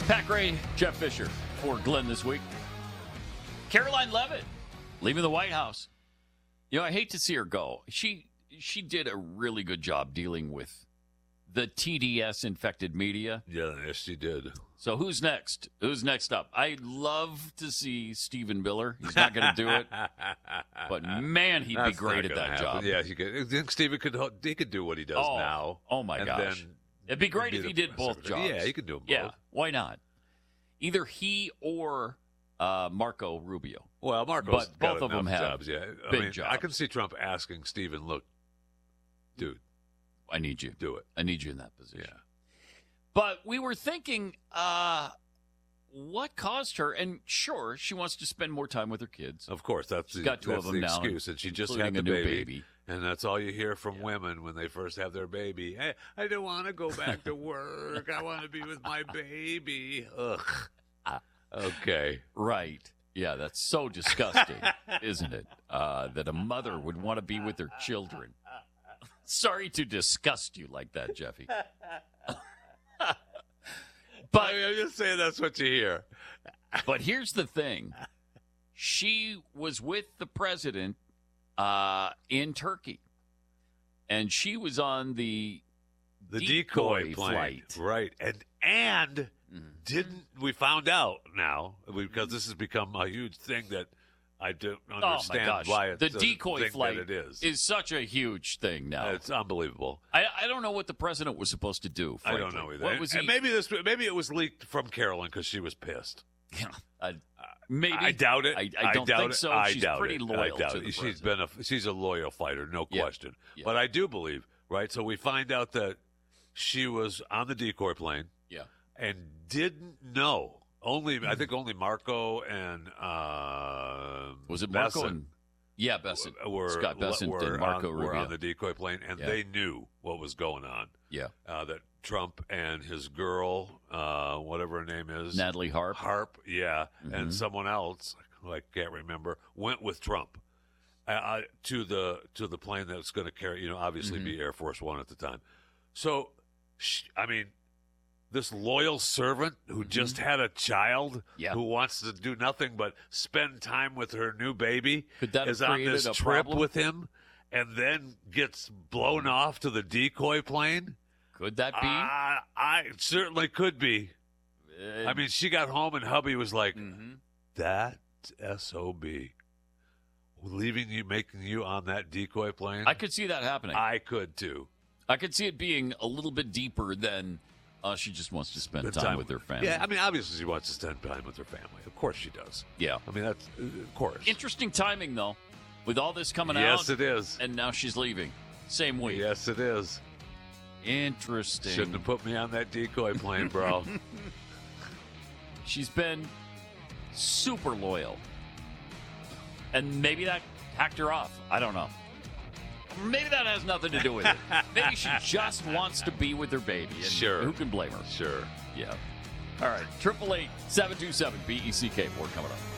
Pat Gray, Jeff Fisher for Glenn this week. Caroline Leavitt leaving the White House. You know, I hate to see her go. She did a really good job dealing with the TDS infected media. Yeah, yes, she did. So who's next? Who's next up? I'd love to see Stephen Miller. He's not going to do it, but man, he'd be great at that job. Yeah, he could. I think Stephen could do what he does now. Oh my gosh, then it'd be great if he did both jobs. Yeah, he could do them both. Yeah, why not? Either he or Marco Rubio. Well, Marco's but got both of them enough have jobs. Yeah, big jobs. I can see Trump asking Stephen, "Look, dude, I need you. Do it. I need you in that position." Yeah. But we were thinking, what caused her? And sure, she wants to spend more time with her kids. Of course, that's got two of them now, excuse. And she just including had the a new baby. And that's all you hear from women when they first have their baby. Hey, I don't want to go back to work. I want to be with my baby. Ugh. Okay. Right. Yeah, that's so disgusting, isn't it? That a mother would want to be with her children. Sorry to disgust you like that, Jeffy. But I'm just saying that's what you hear. But here's the thing. She was with the president in Turkey. And she was on the decoy plane. flight. Right. And didn't we found out now, because this has become a huge thing that I don't understand why it's the decoy flight it is such a huge thing now. It's unbelievable. I don't know what the president was supposed to do. Frankly. I don't know either. What was he? And maybe it was leaked from Carolyn because she was pissed. Maybe. I doubt it. I don't think so. She's pretty loyal to the president. She's a loyal fighter, no question. Yeah. But I do believe, right? So we find out that she was on the decoy plane. Yeah. And didn't know. I think only Marco and was it Bessent Marco and Bessent, Scott Bessent were and Marco were Rubio on the decoy plane, and they knew what was going on. Yeah, that Trump and his girl, whatever her name is, Natalie Harp, and someone else who I can't remember, went with Trump to the plane that's going to carry, obviously be Air Force One at the time. So, this loyal servant who just had a child who wants to do nothing but spend time with her new baby is on this trip with him and then gets blown off to the decoy plane? Could that be? It certainly could be. She got home and hubby was like, that's SOB. Leaving you, making you on that decoy plane? I could see that happening. I could too. I could see it being a little bit deeper than... she just wants to spend time with her family. Yeah, obviously she wants to spend time with her family. Of course she does. Yeah. That's, of course. Interesting timing, though, with all this coming out. Yes, it is. And now she's leaving. Same week. Yes, it is. Interesting. Shouldn't have put me on that decoy plane, bro. She's been super loyal. And maybe that hacked her off. I don't know. Maybe that has nothing to do with it. Maybe she just wants to be with her baby. And sure. Who can blame her? Sure. Yeah. All right. 888-727-BECK. More coming up.